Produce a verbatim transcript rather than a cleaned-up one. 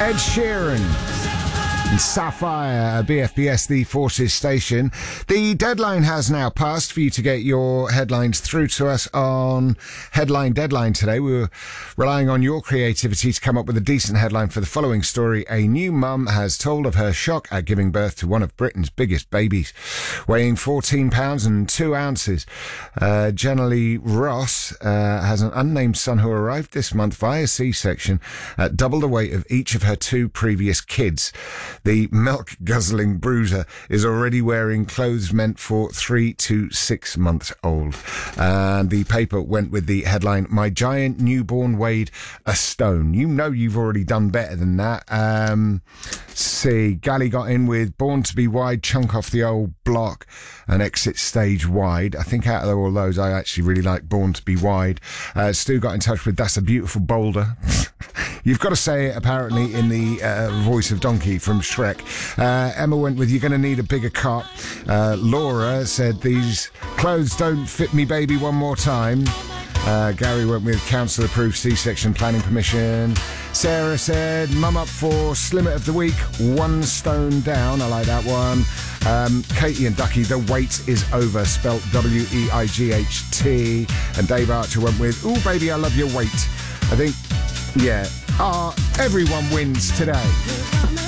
Ed Sheeran and Sapphire, B F B S, the Forces station. The deadline has now passed for you to get your headlines through to us on Headline Deadline today. We were relying on your creativity to come up with a decent headline for the following story. A new mum has told of her shock at giving birth to one of Britain's biggest babies, weighing fourteen pounds and two ounces. Uh, Jenny Ross uh, has an unnamed son who arrived this month via C-section at double the weight of each of her two previous kids. The milk-guzzling bruiser is already wearing clothes meant for three to six months old. And the paper went with the headline, "My giant newborn weighed a stone." You know you've already done better than that. Um, see, Gally got in with Born to be Wide, chunk off the old block and exit stage wide. I think out of all those, I actually really like Born to be Wide. Uh, Stu got in touch with That's a Beautiful Boulder. You've got to say it, apparently, in the uh, voice of Donkey from Shrek. Uh, Emma went with You're Going to Need a Bigger Cot. Uh, Laura said These clothes don't fit me, baby, one more time. Uh, Gary went with Council-approved C-section planning permission. Sarah said Mum up for Slimmer of the Week, one stone down. I like that one. Um, Katie and Ducky, the wait is over, spelt W E I G H T. And Dave Archer went with Ooh, baby, I love your weight. I think, yeah, uh, everyone wins today.